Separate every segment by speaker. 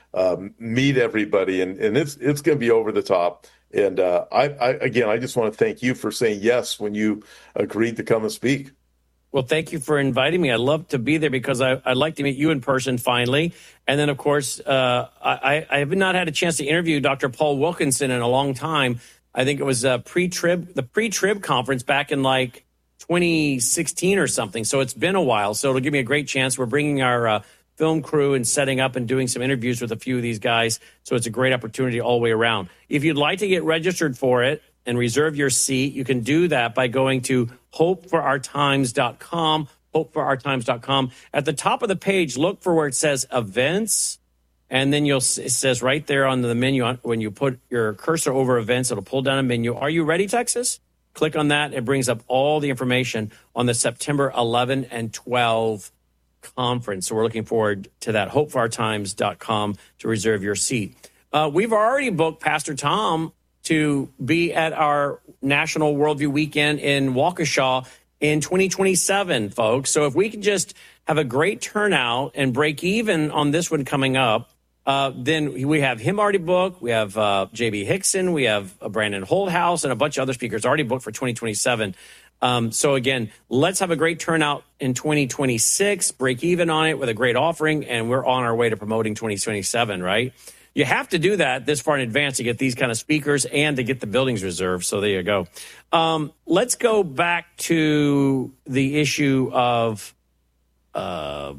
Speaker 1: meet everybody, and it's going to be over the top. And I just want to thank you for saying yes when you agreed to come and speak.
Speaker 2: Well, thank you for inviting me. I'd love to be there because I'd like to meet you in person finally. And then, of course, I have not had a chance to interview Dr. Paul Wilkinson in a long time. I think it was the pre-trib conference back in like 2016 or something. So it's been a while. So it'll give me a great chance. We're bringing our film crew and setting up and doing some interviews with a few of these guys. So it's a great opportunity all the way around. If you'd like to get registered for it and reserve your seat, you can do that by going to hopeforourtimes.com, hopeforourtimes.com. At the top of the page, look for where it says events, and then it says right there on the menu, when you put your cursor over events, it'll pull down a menu. Are you ready, Texas? Click on that. It brings up all the information on the September 11 and 12 conference. So we're looking forward to that. hopeforourtimes.com to reserve your seat. We've already booked Pastor Tom to be at our National Worldview Weekend in Waukesha in 2027, folks. So if we can just have a great turnout and break even on this one coming up, then we have him already booked. We have J.B. Hickson. We have Brandon Holthouse and a bunch of other speakers already booked for 2027. So again, let's have a great turnout in 2026, break even on it with a great offering, and we're on our way to promoting 2027, right? You have to do that this far in advance to get these kind of speakers and to get the buildings reserved. So there you go. Let's go back to the issue of Abu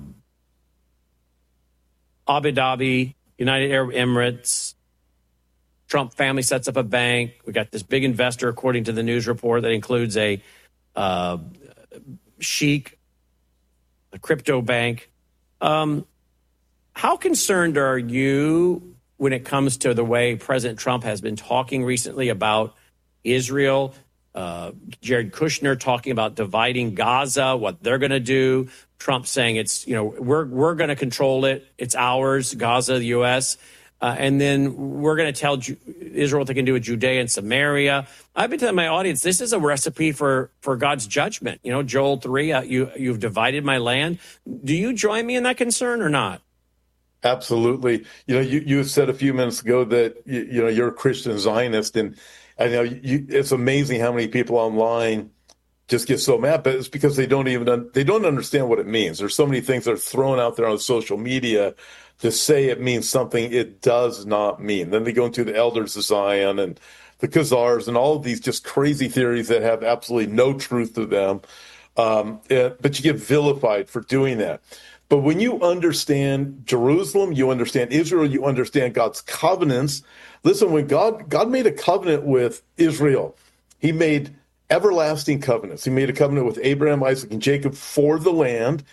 Speaker 2: Dhabi, United Arab Emirates. Trump family sets up a bank. We got this big investor, according to the news report, that includes a sheik, a crypto bank. How concerned are you when it comes to the way President Trump has been talking recently about Israel? Jared Kushner talking about dividing Gaza, what they're going to do. Trump saying it's, we're going to control it. It's ours, Gaza, the U.S. And then we're going to tell Israel what they can do with Judea and Samaria. I've been telling my audience, this is a recipe for God's judgment. Joel 3, you've divided my land. Do you join me in that concern or not?
Speaker 1: Absolutely. You said a few minutes ago that, you're a Christian Zionist, and I know it's amazing how many people online just get so mad, but it's because they don't understand what it means. There's so many things that are thrown out there on social media to say it means something it does not mean. Then they go into the Elders of Zion and the Khazars and all of these just crazy theories that have absolutely no truth to them. But you get vilified for doing that. But when you understand Jerusalem, you understand Israel, you understand God's covenants. Listen, when God made a covenant with Israel, he made everlasting covenants. He made a covenant with Abraham, Isaac, and Jacob for the land.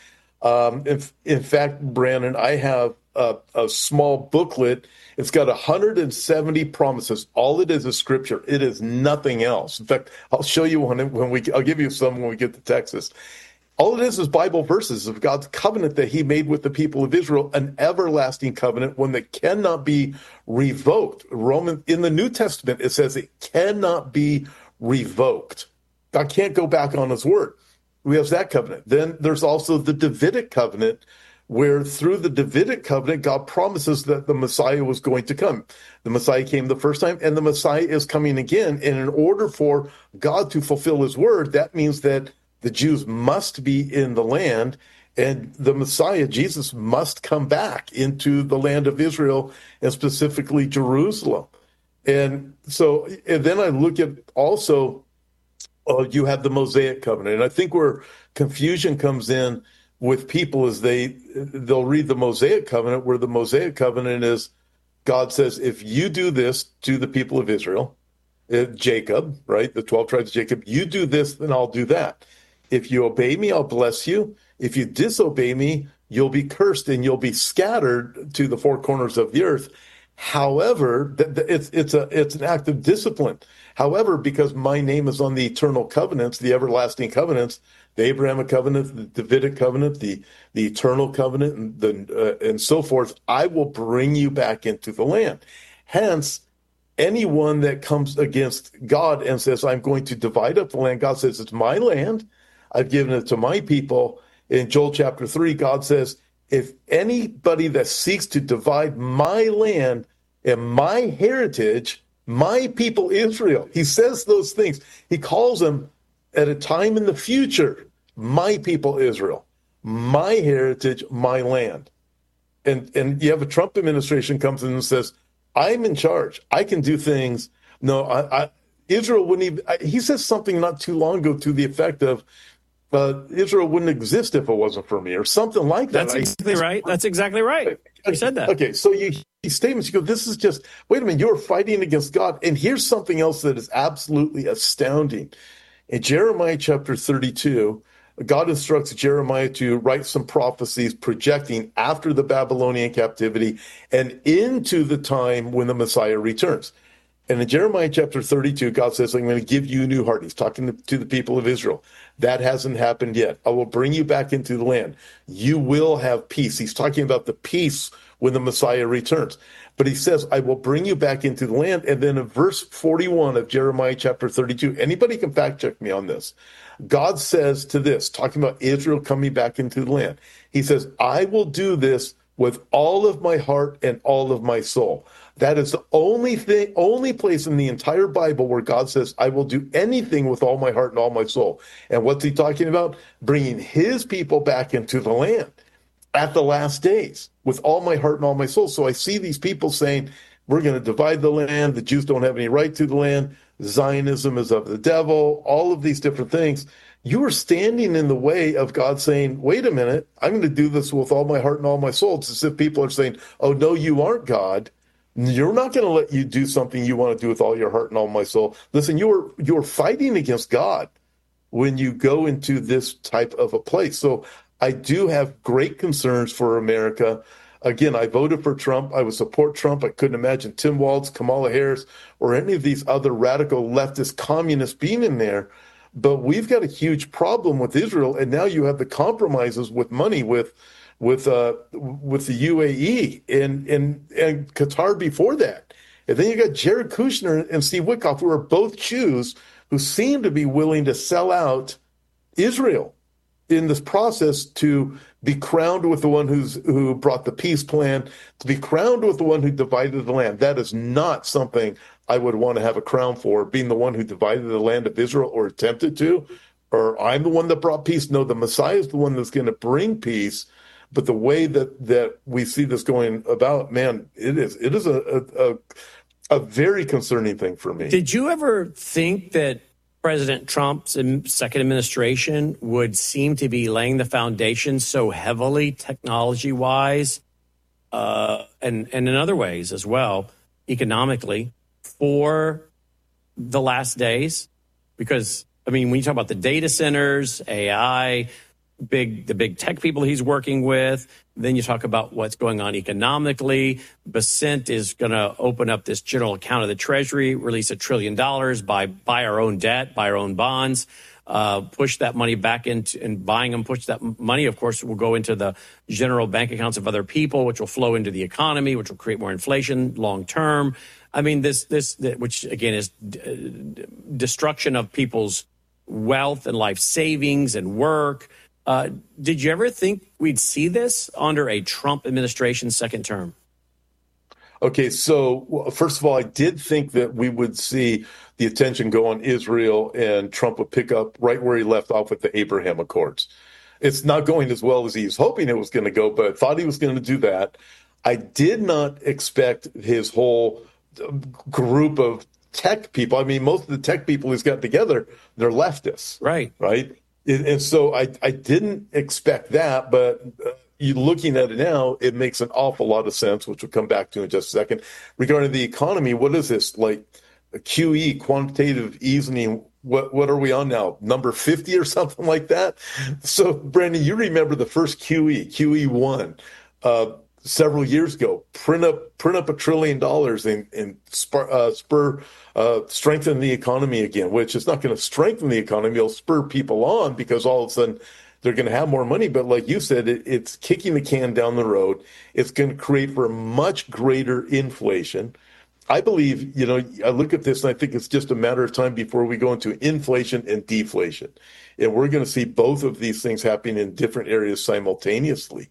Speaker 1: In fact, Brandon, I have a small booklet. It's got 170 promises. All it is scripture. It is nothing else. In fact, I'll show you one I'll give you some when we get to Texas. All it is Bible verses of God's covenant that he made with the people of Israel, an everlasting covenant, one that cannot be revoked. In the New Testament, it says it cannot be revoked. God can't go back on his word. We have that covenant. Then there's also the Davidic covenant, where through the Davidic covenant, God promises that the Messiah was going to come. The Messiah came the first time, and the Messiah is coming again. And in order for God to fulfill his word, that means that the Jews must be in the land, and the Messiah, Jesus, must come back into the land of Israel, and specifically Jerusalem. And then I look at also, you have the Mosaic covenant. And I think where confusion comes in with people is they'll read the Mosaic covenant, where the Mosaic covenant is God says, if you do this to the people of Israel, Jacob, right, the 12 tribes of Jacob, you do this, then I'll do that. If you obey me, I'll bless you. If you disobey me, you'll be cursed and you'll be scattered to the four corners of the earth. However, it's an act of discipline. However, because my name is on the eternal covenants, the everlasting covenants, the Abrahamic covenant, the Davidic covenant, the eternal covenant, and so forth, I will bring you back into the land. Hence, anyone that comes against God and says, I'm going to divide up the land, God says, it's my land. I've given it to my people. In Joel chapter 3, God says, if anybody that seeks to divide my land and my heritage, my people Israel, he says those things. He calls them at a time in the future, my people Israel, my heritage, my land. And you have a Trump administration comes in and says, I'm in charge. I can do things. No, Israel wouldn't even, he says something not too long ago to the effect of, Israel wouldn't exist if it wasn't for me, or something like that.
Speaker 2: That's exactly right. That's exactly right. You said that.
Speaker 1: Okay, so these statements, you go, this is just, wait a minute, you're fighting against God. And here's something else that is absolutely astounding. In Jeremiah chapter 32, God instructs Jeremiah to write some prophecies projecting after the Babylonian captivity and into the time when the Messiah returns. And in Jeremiah chapter 32, God says, I'm going to give you a new heart. He's talking to the people of Israel. That hasn't happened yet. I will bring you back into the land. You will have peace. He's talking about the peace when the Messiah returns. But he says, I will bring you back into the land. And then in verse 41 of Jeremiah chapter 32, anybody can fact check me on this. God says to this, talking about Israel coming back into the land. He says, I will do this with all of my heart and all of my soul. That is the only place in the entire Bible where God says, I will do anything with all my heart and all my soul. And what's he talking about? Bringing his people back into the land at the last days with all my heart and all my soul. So I see these people saying, we're going to divide the land. The Jews don't have any right to the land. Zionism is of the devil, all of these different things. You are standing in the way of God saying, wait a minute, I'm going to do this with all my heart and all my soul. It's as if people are saying, oh, no, you aren't God. You're not going to let you do something you want to do with all your heart and all my soul. Listen, you're fighting against God when you go into this type of a place. So I do have great concerns for America. Again, I voted for Trump. I would support Trump. I couldn't imagine Tim Walz, Kamala Harris, or any of these other radical leftist communists being in there. But we've got a huge problem with Israel, and now you have the compromises with money with the UAE and Qatar before that. And then you got Jared Kushner and Steve Witkoff, who are both Jews who seem to be willing to sell out Israel in this process to be crowned with the one who brought the peace plan, to be crowned with the one who divided the land. That is not something I would want to have a crown for, being the one who divided the land of Israel or attempted to, or I'm the one that brought peace. No, the Messiah is the one that's going to bring peace. But the way that we see this going about, man, it is a very concerning thing for me.
Speaker 2: Did you ever think that President Trump's second administration would seem to be laying the foundation so heavily technology-wise and in other ways as well, economically, for the last days? Because, I mean, when you talk about the data centers, AI, the big tech people he's working with. Then you talk about what's going on economically. Bessent is going to open up this general account of the Treasury, release $1 trillion, buy our own debt, buy our own bonds, push that money back into and buying them, push that money, of course, will go into the general bank accounts of other people, which will flow into the economy, which will create more inflation long term. I mean, this which again is destruction of people's wealth and life savings and work. Did you ever think we'd see this under a Trump administration second term?
Speaker 1: Okay, so first of all, I did think that we would see the attention go on Israel and Trump would pick up right where he left off with the Abraham Accords. It's not going as well as he was hoping it was going to go, but I thought he was going to do that. I did not expect his whole group of tech people. I mean, most of the tech people he's got together, they're leftists.
Speaker 2: Right.
Speaker 1: And so I didn't expect that, but you looking at it now, it makes an awful lot of sense, which we'll come back to in just a second. Regarding the economy, what is this, like a QE, quantitative easing? What are we on now? Number 50 or something like that? So, Brandon, you remember the first QE1 several years ago, print up $1 trillion and strengthen the economy again, which is not going to strengthen the economy. It'll spur people on because all of a sudden they're going to have more money. But like you said, it's kicking the can down the road. It's going to create for much greater inflation. I believe, I look at this and I think it's just a matter of time before we go into inflation and deflation. And we're going to see both of these things happening in different areas simultaneously.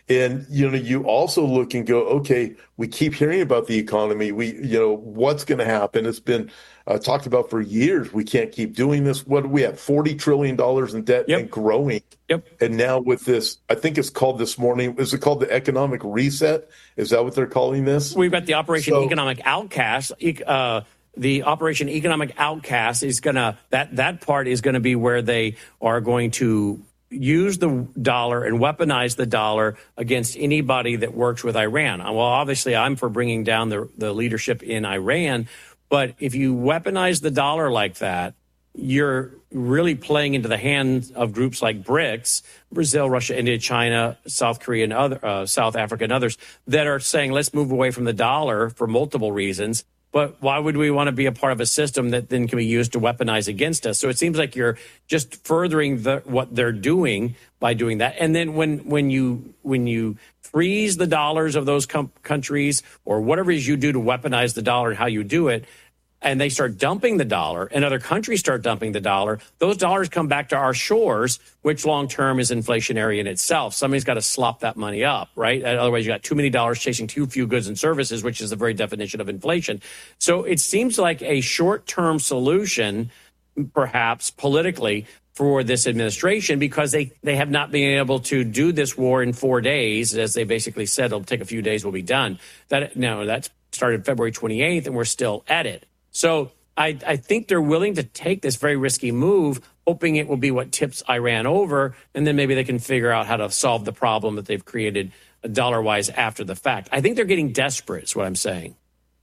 Speaker 1: And, you also look and go, okay, we keep hearing about the economy. What's going to happen? It's been talked about for years. We can't keep doing this. What do we have? $40 trillion in debt and growing.
Speaker 2: Yep.
Speaker 1: And now with this, I think it's called this morning, is it called the economic reset? Is that what they're calling this?
Speaker 2: We've got the Operation Economic Outcast. The Operation Economic Outcast is that part is going to be where they are going to use the dollar and weaponize the dollar against anybody that works with Iran. Well, obviously, I'm for bringing down the leadership in Iran. But if you weaponize the dollar like that, you're really playing into the hands of groups like BRICS, Brazil, Russia, India, China, South Korea, and other South Africa, and others that are saying, let's move away from the dollar for multiple reasons. But why would we want to be a part of a system that then can be used to weaponize against us? So it seems like you're just furthering what they're doing by doing that. And then when you freeze the dollars of those countries, or whatever it is you do to weaponize the dollar and how you do it, and they start dumping the dollar and other countries start dumping the dollar, those dollars come back to our shores, which long term is inflationary in itself. Somebody's got to slop that money up, right? Otherwise, you got too many dollars chasing too few goods and services, which is the very definition of inflation. So it seems like a short term solution, perhaps politically, for this administration, because they have not been able to do this war in 4 days. As they basically said, it'll take a few days, we'll be done. That started February 28th, and we're still at it. So I think they're willing to take this very risky move, hoping it will be what tips Iran over, and then maybe they can figure out how to solve the problem that they've created dollar-wise after the fact. I think they're getting desperate, is what I'm saying.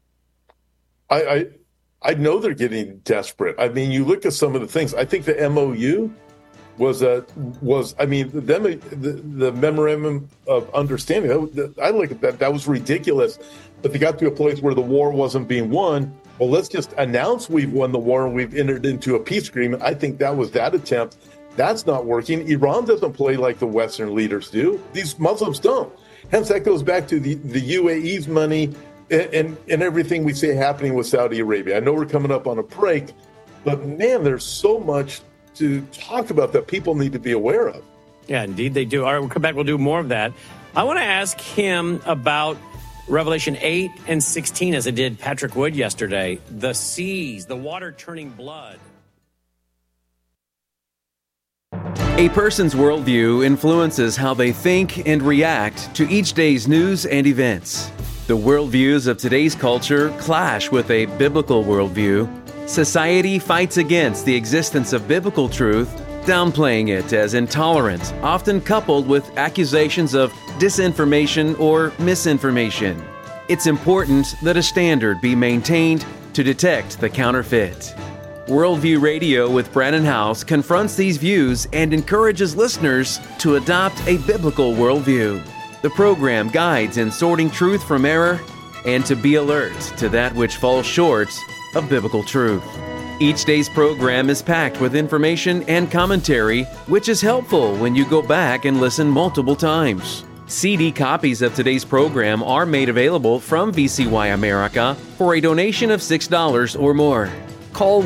Speaker 1: I know they're getting desperate. I mean, you look at some of the things. I think the MOU was the memorandum of understanding. I look at that was ridiculous. But they got to a place where the war wasn't being won. Well, let's just announce we've won the war and we've entered into a peace agreement. I think that was that attempt. That's not working. Iran doesn't play like the Western leaders do. These Muslims don't. Hence, that goes back to the UAE's money and everything we see happening with Saudi Arabia. I know we're coming up on a break, but man, there's so much to talk about that people need to be aware of.
Speaker 2: Yeah, indeed they do. All right, we'll come back. We'll do more of that. I want to ask him about Revelation 8 and 16, as I did Patrick Wood yesterday. The seas, the water turning blood.
Speaker 3: A person's worldview influences how they think and react to each day's news and events. The worldviews of today's culture clash with a biblical worldview. Society fights against the existence of biblical truth, downplaying it as intolerant, often coupled with accusations of disinformation or misinformation. It's important that a standard be maintained to detect the counterfeit. Worldview Radio with Brannon Howse confronts these views and encourages listeners to adopt a biblical worldview. The program guides in sorting truth from error and to be alert to that which falls short of biblical truth. Each day's program is packed with information and commentary, which is helpful when you go back and listen multiple times. CD copies of today's program are made available from VCY America for a donation of $6 or more. Call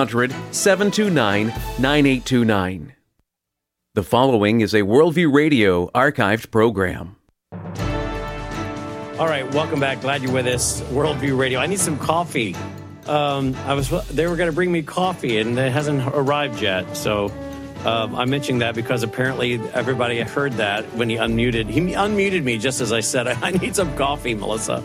Speaker 3: 1-800-729-9829. The following is a Worldview Radio archived program.
Speaker 2: All right, welcome back. Glad you're with us. Worldview Radio. I need some coffee. They were going to bring me coffee, and it hasn't arrived yet. So I'm mentioning that because apparently everybody heard that when he unmuted. He unmuted me just as I said, I need some coffee, Melissa.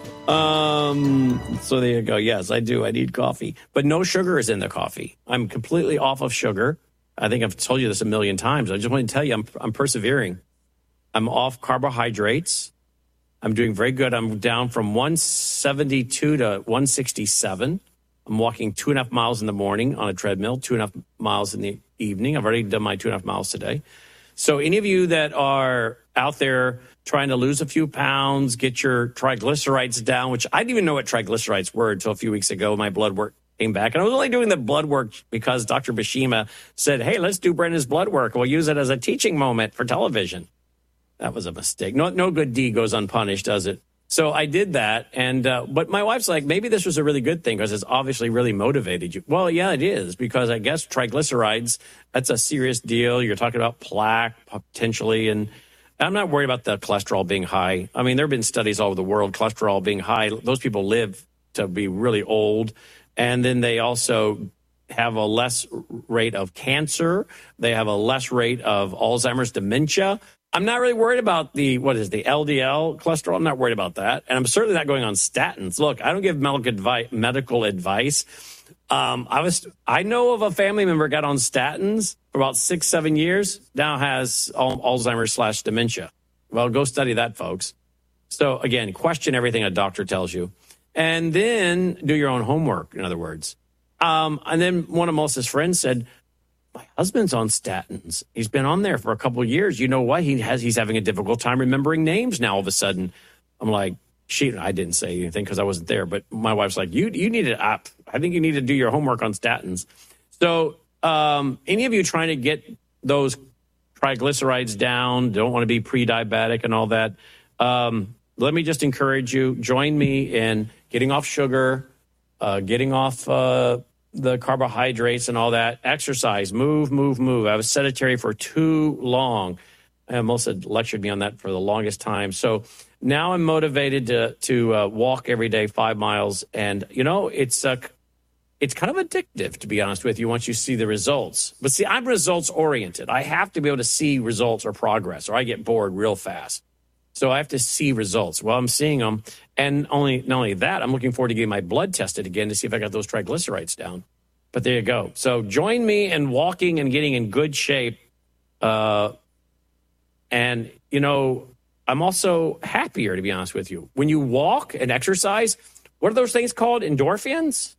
Speaker 2: So there you go. Yes, I do. I need coffee. But no sugar is in the coffee. I'm completely off of sugar. I think I've told you this a million times. I just want to tell you I'm persevering. I'm off carbohydrates. I'm doing very good. I'm down from 172 to 167. I'm walking 2.5 miles in the morning on a treadmill, 2.5 miles in the evening. I've already done my 2.5 miles today. So any of you that are out there trying to lose a few pounds, get your triglycerides down, which I didn't even know what triglycerides were until a few weeks ago. My blood work came back. And I was only doing the blood work because Dr. Bashima said, hey, let's do Brendan's blood work. We'll use it as a teaching moment for television. That was a mistake. No good deed goes unpunished, does it? So I did that. And but my wife's like, maybe this was a really good thing because it's obviously really motivated you. Well, yeah, it is, because I guess triglycerides, that's a serious deal. You're talking about plaque potentially. And I'm not worried about the cholesterol being high. I mean, there have been studies all over the world, cholesterol being high. Those people live to be really old. And then they also have a less rate of cancer. They have a less rate of Alzheimer's, dementia. I'm not really worried about the LDL cholesterol. I'm not worried about that. And I'm certainly not going on statins. Look, I don't give medical advice. I know of a family member got on statins for about 6-7 years, now has Alzheimer's / dementia. Well, go study that, folks. So again, question everything a doctor tells you, and then do your own homework, in other words. And then one of Melissa's friends said, my husband's on statins. He's been on there for a couple of years. You know what? He's having a difficult time remembering names now all of a sudden. I'm like, I didn't say anything because I wasn't there, but my wife's like, you need to, I think you need to do your homework on statins. So any of you trying to get those triglycerides down, don't want to be pre-diabetic and all that, let me just encourage you, join me in getting off sugar, getting off the carbohydrates and all that, exercise, move. I was sedentary for too long. And Melissa lectured me on that for the longest time. So now I'm motivated to walk every day 5 miles. And, it's kind of addictive, to be honest with you, once you see the results. But see, I'm results oriented. I have to be able to see results or progress, or I get bored real fast. So I have to see results. Well, I'm seeing them. And not only that, I'm looking forward to getting my blood tested again to see if I got those triglycerides down. But there you go. So join me in walking and getting in good shape. And, I'm also happier, to be honest with you. When you walk and exercise, what are those things called? Endorphins?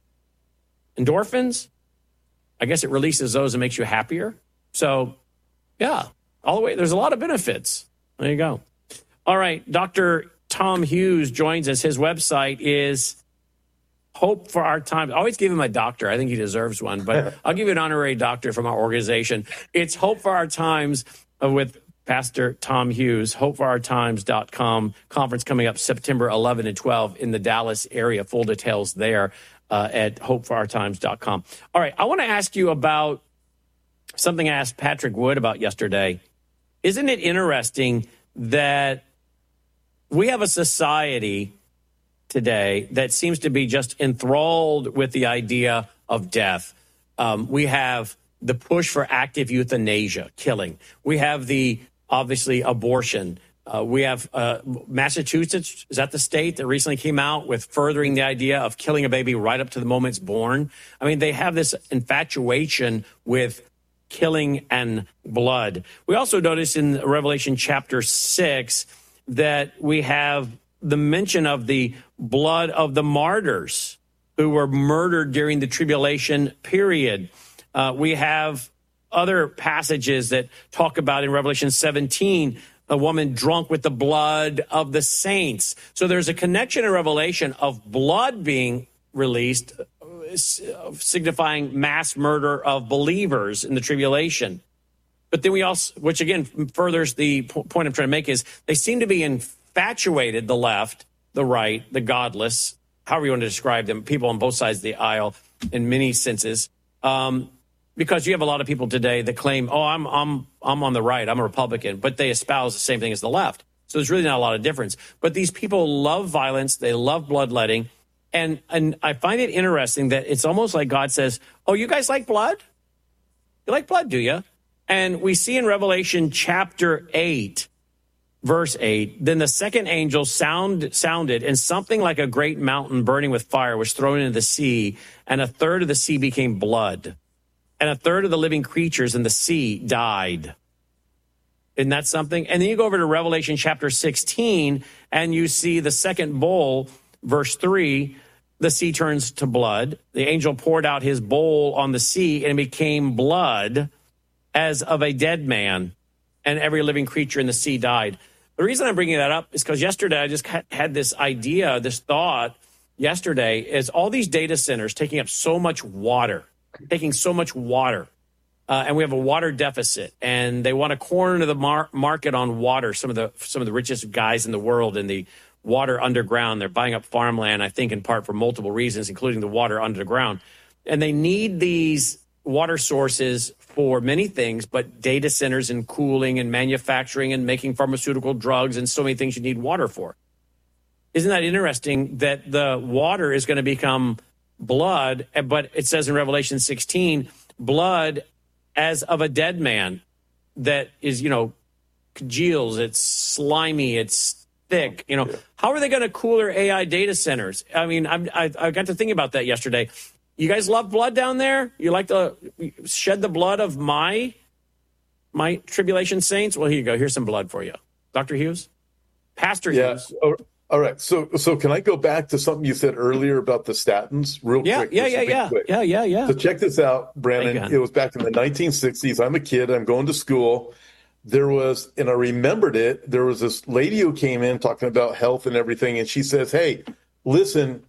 Speaker 2: I guess it releases those and makes you happier. So, yeah, all the way. There's a lot of benefits. There you go. All right. Dr. Tom Hughes joins us. His website is Hope for Our Times. I always give him a doctor. I think he deserves one, but I'll give you an honorary doctor from our organization. It's Hope for Our Times with Pastor Tom Hughes, hopeforourtimes.com. Conference coming up September 11 and 12 in the Dallas area. Full details there at hopeforourtimes.com. All right, I want to ask you about something I asked Patrick Wood about yesterday. Isn't it interesting that we have a society today that seems to be just enthralled with the idea of death? We have the push for active euthanasia, killing. We have obviously abortion. We have Massachusetts, is that the state that recently came out with furthering the idea of killing a baby right up to the moment it's born? I mean, they have this infatuation with killing and blood. We also notice in Revelation chapter 6 that we have the mention of the blood of the martyrs who were murdered during the tribulation period. We have other passages that talk about in Revelation 17, a woman drunk with the blood of the saints. So there's a connection in Revelation of blood being released, signifying mass murder of believers in the tribulation. But then we also, which again furthers the point I'm trying to make, is they seem to be infatuated, the left, the right, the godless, however you want to describe them, people on both sides of the aisle in many senses. Because you have a lot of people today that claim, I'm on the right, I'm a Republican, but they espouse the same thing as the left. So there's really not a lot of difference. But these people love violence, they love bloodletting, and I find it interesting that it's almost like God says, oh, you guys like blood? You like blood, do you? And we see in Revelation chapter 8, verse 8, then the second angel sounded, and something like a great mountain burning with fire was thrown into the sea, and a third of the sea became blood. And a third of the living creatures in the sea died. Isn't that something? And then you go over to Revelation chapter 16, and you see the second bowl, verse 3, the sea turns to blood. The angel poured out his bowl on the sea, and it became blood as of a dead man, and every living creature in the sea died. The reason I'm bringing that up is because yesterday I just had this idea, this thought yesterday, is all these data centers taking up so much water. And we have a water deficit, and they want to corner the market on water. Some of the richest guys in the world in the water underground, they're buying up farmland, I think in part for multiple reasons, including the water underground. And they need these water sources for many things, but data centers and cooling and manufacturing and making pharmaceutical drugs and so many things you need water for. Isn't that interesting that the water is going to become blood, but it says in Revelation 16, blood as of a dead man that is, congeals, it's slimy, it's thick. How are they going to cool their AI data centers? I mean, I got to think about that yesterday. You guys love blood down there? You like to shed the blood of my tribulation saints? Well, here you go. Here's some blood for you. Dr. Hughes? Pastor Hughes.
Speaker 1: All right. So can I go back to something you said earlier about the statins real quick?
Speaker 2: Yeah.
Speaker 1: So check this out, Brandon. It was back in the 1960s. I'm a kid. I'm going to school. There was, and I remembered it, there was this lady who came in talking about health and everything, and she says, hey, listen,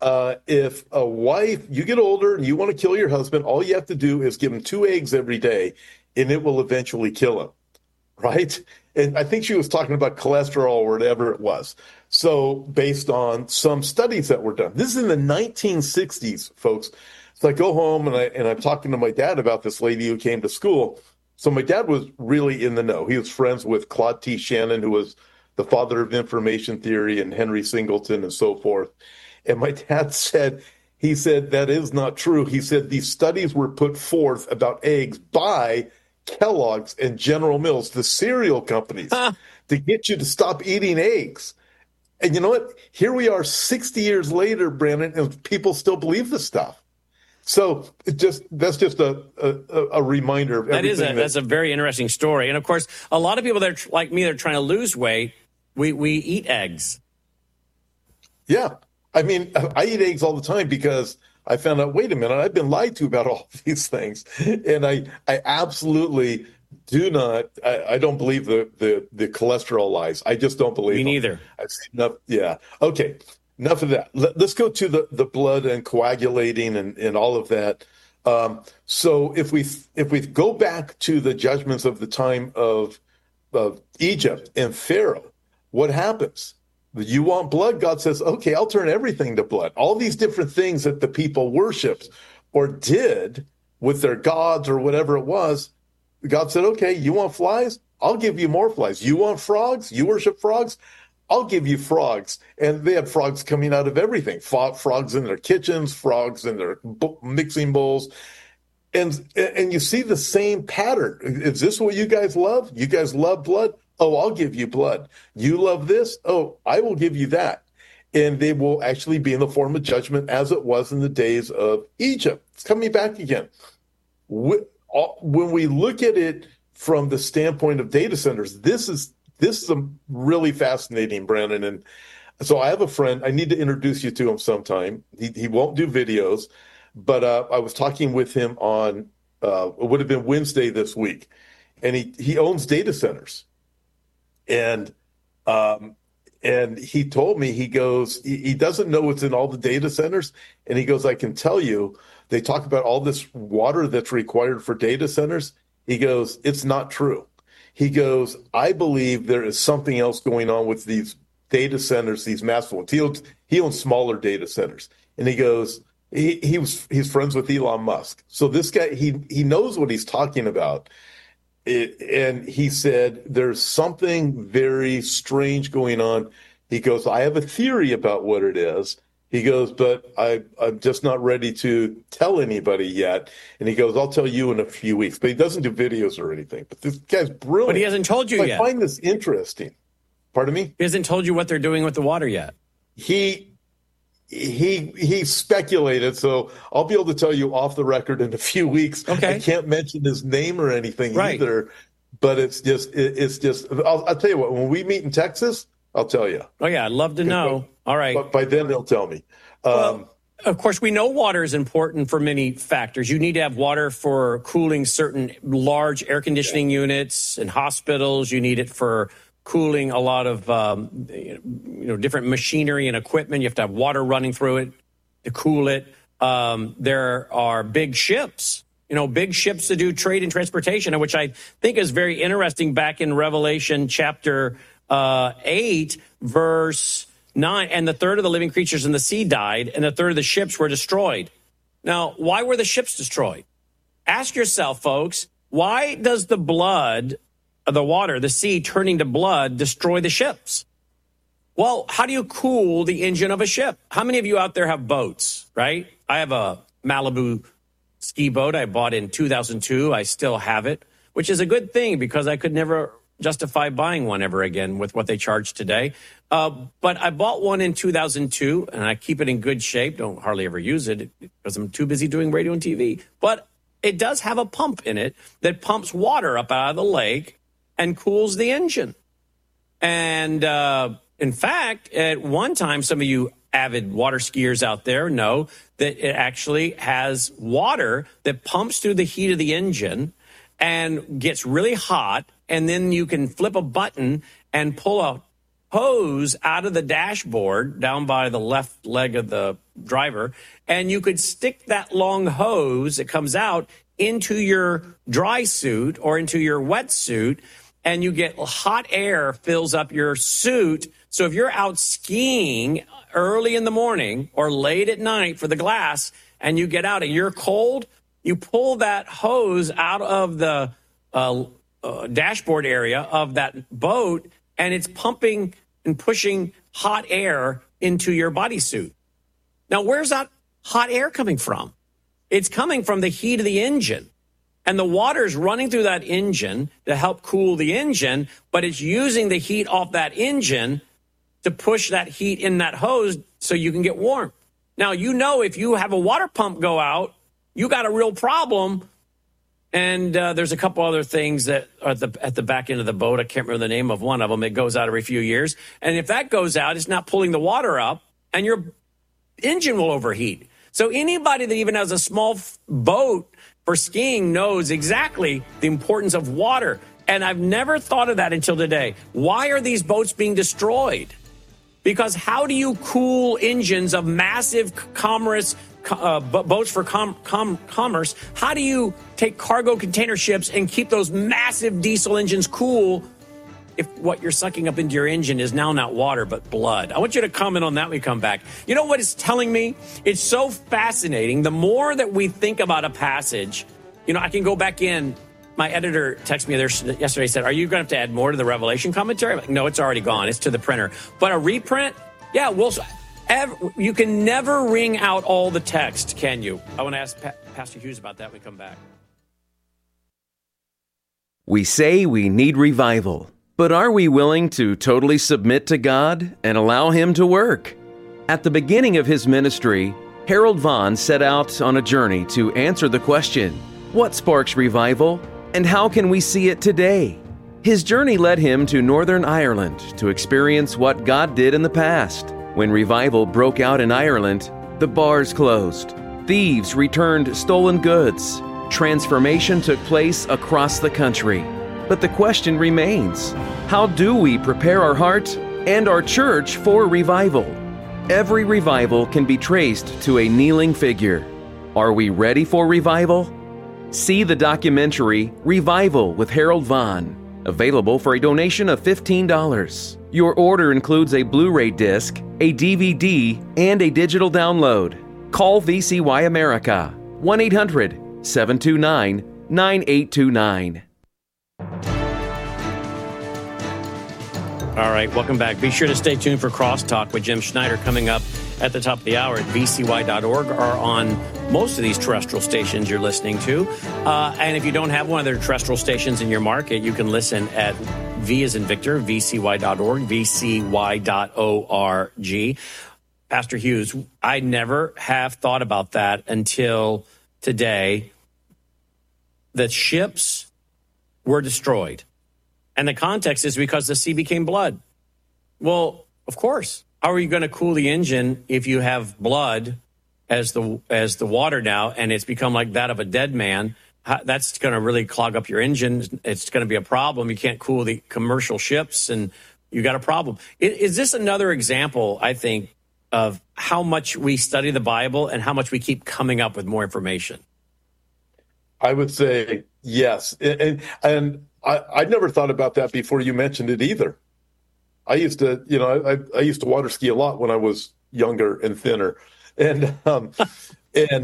Speaker 1: if a wife, you get older and you want to kill your husband, all you have to do is give him 2 eggs every day, and it will eventually kill him, right? And I think she was talking about cholesterol or whatever it was. So based on some studies that were done. This is in the 1960s, folks. So I go home and I'm talking to my dad about this lady who came to school. So my dad was really in the know. He was friends with Claude T. Shannon, who was the father of information theory, and Henry Singleton and so forth. And my dad said, that is not true. He said these studies were put forth about eggs by Kellogg's and General Mills, the cereal companies, to get you to stop eating eggs. And you know what? Here we are 60 years later, Brandon, and people still believe this stuff. So that's just a reminder of everything.
Speaker 2: That's a very interesting story. And of course, a lot of people that are like me, they're trying to lose weight. We eat eggs.
Speaker 1: Yeah. I mean, I eat eggs all the time because I found out, wait a minute, I've been lied to about all of these things. And I absolutely do not, I don't believe the cholesterol lies. I just don't believe
Speaker 2: Me neither.
Speaker 1: I've seen enough. Yeah. Okay. Enough of that. Let's go to the blood and coagulating and all of that. So if we go back to the judgments of the time of Egypt and Pharaoh, what happens? You want blood? God says, okay, I'll turn everything to blood. All these different things that the people worshipped or did with their gods or whatever it was, God said, okay, you want flies? I'll give you more flies. You want frogs? You worship frogs? I'll give you frogs. And they had frogs coming out of everything. Frogs in their kitchens, frogs in their mixing bowls. And you see the same pattern. Is this what you guys love? You guys love blood? Oh, I'll give you blood. You love this? Oh, I will give you that. And they will actually be in the form of judgment as it was in the days of Egypt. It's coming back again. When we look at it from the standpoint of data centers, this is really fascinating, Brandon. And so I have a friend. I need to introduce you to him sometime. He won't do videos, but I was talking with him on it would have been Wednesday this week, and he owns data centers. And he told me, he goes, he doesn't know what's in all the data centers. And he goes, I can tell you, they talk about all this water that's required for data centers. He goes, it's not true. He goes, I believe there is something else going on with these data centers, these massive ones. He owns smaller data centers. And he goes, he's friends with Elon Musk. So this guy, he knows what he's talking about. And he said, there's something very strange going on. He goes, I have a theory about what it is. He goes, but I'm just not ready to tell anybody yet. And he goes, I'll tell you in a few weeks. But he doesn't do videos or anything. But this guy's brilliant.
Speaker 2: But he hasn't told you yet.
Speaker 1: I find this interesting. Pardon me?
Speaker 2: He hasn't told you what they're doing with the water yet.
Speaker 1: He speculated, so I'll be able to tell you off the record in a few weeks.
Speaker 2: Okay.
Speaker 1: I can't mention his name or anything
Speaker 2: right.
Speaker 1: either, but it's just I'll tell you what, when we meet in Texas, I'll tell you.
Speaker 2: Oh yeah, I'd love to know. All right.
Speaker 1: But by then they'll tell me.
Speaker 2: Well, of course, we know water is important for many factors. You need to have water for cooling certain large air conditioning units in hospitals. You need it for cooling a lot of different machinery and equipment. You have to have water running through it to cool it. There are big ships that do trade and transportation, which I think is very interesting. Back in Revelation chapter 8, verse 9, and the third of the living creatures in the sea died, and the third of the ships were destroyed. Now, why were the ships destroyed? ask yourself, folks, why does the blood, the water, the sea turning to blood destroy the ships? Well, how do you cool the engine of a ship? How many of you out there have boats, right? I have a Malibu ski boat I bought in 2002. I still have it, which is a good thing because I could never justify buying one ever again with what they charge today. But I bought one in 2002, and I keep it in good shape. Don't hardly ever use it because I'm too busy doing radio and TV. But it does have a pump in it that pumps water up out of the lake and cools the engine. And in fact, at one time, some of you avid water skiers out there know that it actually has water that pumps through the heat of the engine and gets really hot, and then you can flip a button and pull a hose out of the dashboard down by the left leg of the driver, and you could stick that long hose that comes out into your dry suit or into your wet suit, and you get hot air fills up your suit. So if you're out skiing early in the morning or late at night for the glass and you get out and you're cold, you pull that hose out of the dashboard area of that boat, and it's pumping and pushing hot air into your bodysuit. Now, where's that hot air coming from? It's coming from the heat of the engine. And the water's running through that engine to help cool the engine, but it's using the heat off that engine to push that heat in that hose so you can get warm. Now, you know, if you have a water pump go out, you got a real problem. And there's a couple other things that are at the back end of the boat. I can't remember the name of one of them. It goes out every few years. And if that goes out, it's not pulling the water up, and your engine will overheat. So anybody that even has a small boat for skiing knows exactly the importance of water. And I've never thought of that until today. Why are these boats being destroyed? Because how do you cool engines of massive boats for commerce? How do you take cargo container ships and keep those massive diesel engines cool if what you're sucking up into your engine is now not water but blood? I want you to comment on that when we come back. You know what it's telling me? It's so fascinating. The more that we think about a passage, you know, I can go back in. My editor texted me there yesterday, said, are you going to have to add more to the Revelation commentary? I'm like, no, it's already gone. It's to the printer. But a reprint, yeah, you can never wring out all the text, can you? I want to ask Pastor Hughes about that when we come back.
Speaker 3: We say we need revival, but are we willing to totally submit to God and allow Him to work? At the beginning of his ministry, Harold Vaughn set out on a journey to answer the question, what sparks revival? And how can we see it today? His journey led him to Northern Ireland to experience what God did in the past. When revival broke out in Ireland, the bars closed. Thieves returned stolen goods. Transformation took place across the country. But the question remains, how do we prepare our heart and our church for revival? Every revival can be traced to a kneeling figure. Are we ready for revival? See the documentary Revival with Harold Vaughn, available for a donation of $15. Your order includes a Blu-ray disc, a DVD, and a digital download. Call VCY America, 1-800-729-9829.
Speaker 2: All right, welcome back. Be sure to stay tuned for Crosstalk with Jim Schneider coming up at the top of the hour at vcy.org or on most of these terrestrial stations you're listening to. And if you don't have one of their terrestrial stations in your market, you can listen at V as in Victor, vcy.org, vcy.org. Pastor Hughes, I never have thought about that until today. The ships were destroyed. And the context is because the sea became blood. Well, of course. How are you going to cool the engine if you have blood as the water now, and it's become like that of a dead man? That's going to really clog up your engine. It's going to be a problem. You can't cool the commercial ships, and you got a problem. Is this another example, I think, of how much we study the Bible and how much we keep coming up with more information?
Speaker 1: I would say yes. And I'd never thought about that before you mentioned it either. I used to, I used to water ski a lot when I was younger and thinner. And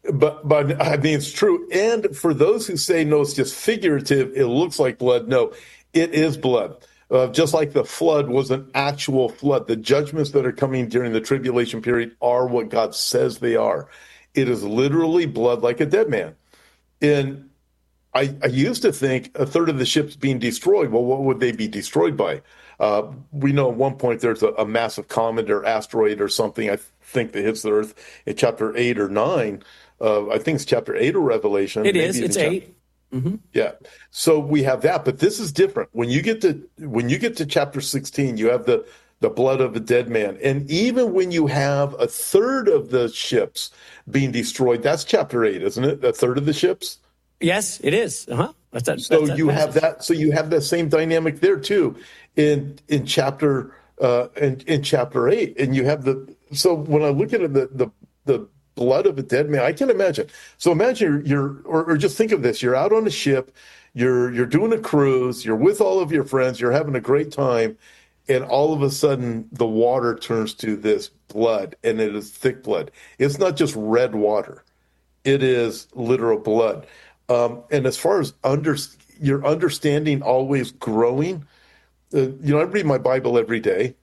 Speaker 1: But I mean, it's true. And for those who say, no, it's just figurative, it looks like blood. No, it is blood. Just like the flood was an actual flood. The judgments that are coming during the tribulation period are what God says they are. It is literally blood like a dead man. And I used to think a third of the ships being destroyed. Well, what would they be destroyed by? We know at one point there's a massive comet or asteroid or something, I think, that hits the Earth in chapter 8 or 9. I think it's chapter 8 of Revelation.
Speaker 2: It is. It's 8.
Speaker 1: Mm-hmm. Yeah. So we have that, but this is different. When you get to chapter 16, you have the blood of a dead man. And even when you have a third of the ships being destroyed, that's chapter 8, isn't it? A third of the ships?
Speaker 2: Yes, it is.
Speaker 1: You have that. So you have that same dynamic there too in chapter 8. And you have so when I look at it, the blood of a dead man, I can imagine. So imagine or just think of this. You're out on a ship, you're doing a cruise, you're with all of your friends, you're having a great time, and all of a sudden the water turns to this blood, and it is thick blood. It's not just red water. It is literal blood. And as far as your understanding always growing, I read my Bible every day,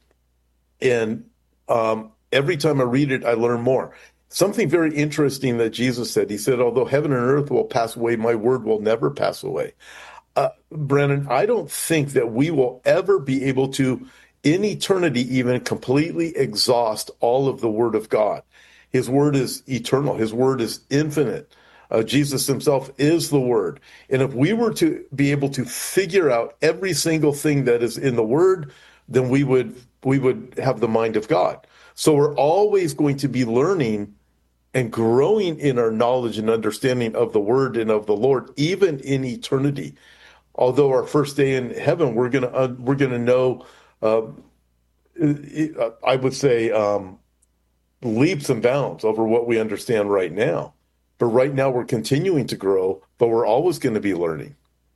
Speaker 1: and every time I read it, I learn more. Something very interesting that Jesus said. He said, although heaven and earth will pass away, my word will never pass away. Brennan, I don't think that we will ever be able to, in eternity, even completely exhaust all of the word of God. His word is eternal. His word is infinite. Jesus himself is the word. And if we were to be able to figure out every single thing that is in the word, then we would have the mind of God. So we're always going to be learning and growing in our knowledge and understanding of the word and of the Lord, even in eternity. Although our first day in heaven, we're gonna know, I would say, leaps and bounds over what we understand right now. But right now we're continuing to grow, but we're always going to be learning.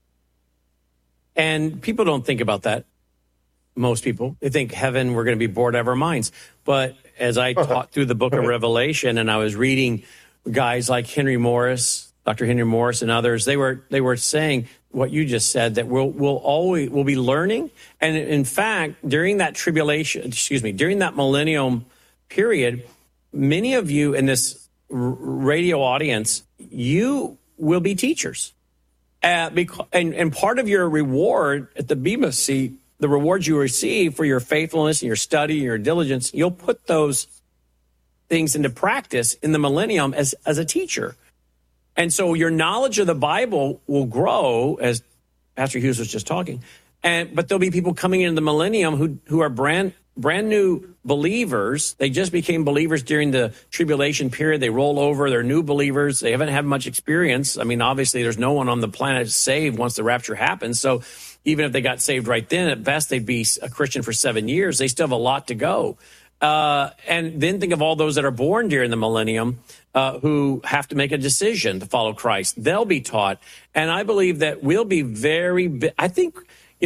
Speaker 2: And people don't think about that. Most people, they think heaven, we're going to be bored out of our minds. But as I taught through the book of Revelation, and I was reading guys like Henry Morris, Dr. Henry Morris, and others, they were saying what you just said, that we'll be learning. And in fact, during that during that millennium period, many of you in this radio audience, you will be teachers. And part of your reward at the Bema seat, the rewards you receive for your faithfulness and your study and your diligence, you'll put those things into practice in the millennium as a teacher. And so your knowledge of the Bible will grow, as Pastor Hughes was just talking. But there'll be people coming into the millennium who are brand new believers. They just became believers during the tribulation period. They roll over. They're new believers. They haven't had much experience. I mean, obviously, there's no one on the planet saved once the rapture happens. So even if they got saved right then, at best, they'd be a Christian for 7 years. They still have a lot to go. And then think of all those that are born during the millennium who have to make a decision to follow Christ. They'll be taught. And I believe that we'll be I think,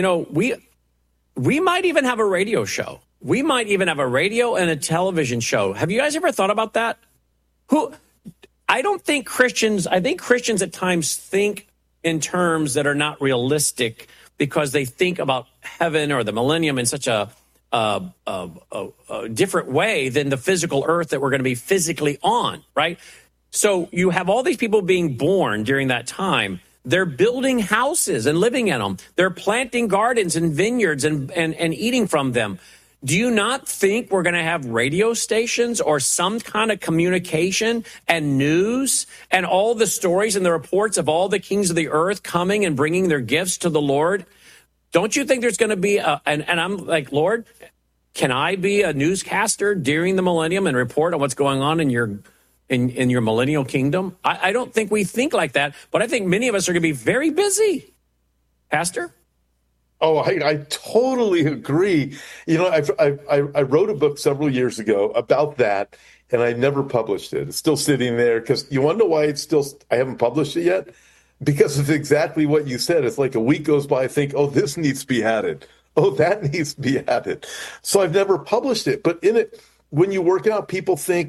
Speaker 2: we might even have a radio show. We might even have a radio and a television show. Have you guys ever thought about that? I think Christians at times think in terms that are not realistic because they think about heaven or the millennium in such a different way than the physical earth that we're going to be physically on, right? So you have all these people being born during that time. They're building houses and living in them. They're planting gardens and vineyards and eating from them. Do you not think we're going to have radio stations or some kind of communication and news and all the stories and the reports of all the kings of the earth coming and bringing their gifts to the Lord? Don't you think there's going to be and I'm like, Lord, can I be a newscaster during the millennium and report on what's going on in your millennial kingdom? I don't think we think like that, but I think many of us are going to be very busy. Pastor?
Speaker 1: Oh, I totally agree. I wrote a book several years ago about that, and I never published it. It's still sitting there because you want to know why I haven't published it yet? Because it's exactly what you said. It's like a week goes by, I think, oh, this needs to be added. Oh, that needs to be added. So I've never published it. But in it, when you work out, people think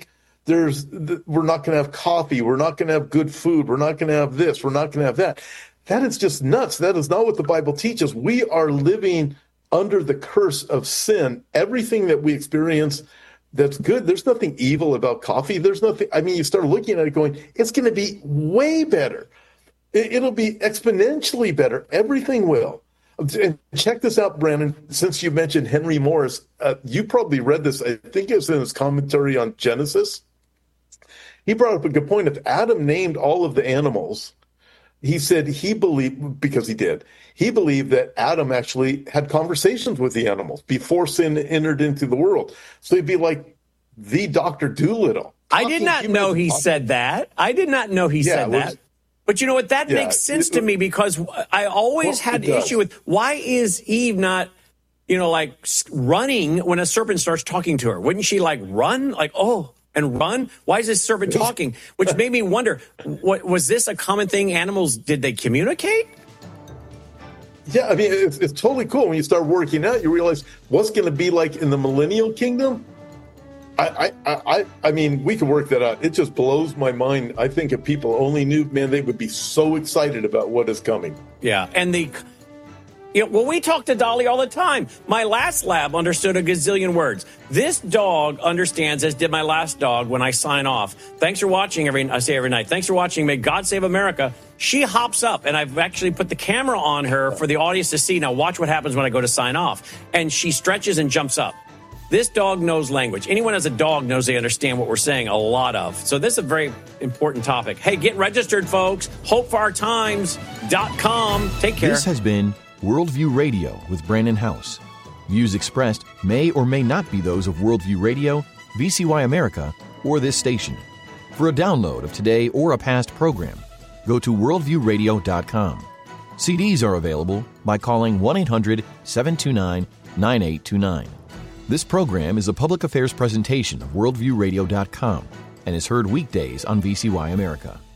Speaker 1: we're not going to have coffee. We're not going to have good food. We're not going to have this. We're not going to have that. That is just nuts. That is not what the Bible teaches. We are living under the curse of sin. Everything that we experience that's good, there's nothing evil about coffee. There's nothing, I mean, you start looking at it going, it's going to be way better. It'll be exponentially better. Everything will. And check this out, Brandon, since you mentioned Henry Morris, you probably read this. I think it was in his commentary on Genesis. He brought up a good point. If Adam named all of the animals, he said he believed, because he did, he believed that Adam actually had conversations with the animals before sin entered into the world. So he'd be like the Dr. Doolittle.
Speaker 2: I did not know he said that. I did not know he said that. But you know what? That makes sense to me, because I always had issue with, why is Eve not, like running when a serpent starts talking to her? Wouldn't she like run? Like, oh, and run? Why is this serpent talking? Which made me wonder, what was this a common thing? Animals, did they communicate?
Speaker 1: Yeah, I mean, it's totally cool. When you start working out, you realize what's going to be like in the millennial kingdom. I mean, we can work that out. It just blows my mind. I think if people only knew, man, they would be so excited about what is coming.
Speaker 2: Yeah, and we talk to Dolly all the time. My last lab understood a gazillion words. This dog understands, as did my last dog, when I sign off. Thanks for watching. I say every night, thanks for watching. May God save America. She hops up, and I've actually put the camera on her for the audience to see. Now watch what happens when I go to sign off. And she stretches and jumps up. This dog knows language. Anyone who has a dog knows they understand what we're saying, a lot of. So this is a very important topic. Hey, get registered, folks. HopeForOurTimes.com. Take care.
Speaker 4: This has been Worldview Radio with Brandon House. Views expressed may or may not be those of Worldview Radio, VCY America, or this station. For a download of today or a past program, go to worldviewradio.com. CDs are available by calling 1-800-729-9829. This program is a public affairs presentation of worldviewradio.com and is heard weekdays on VCY America.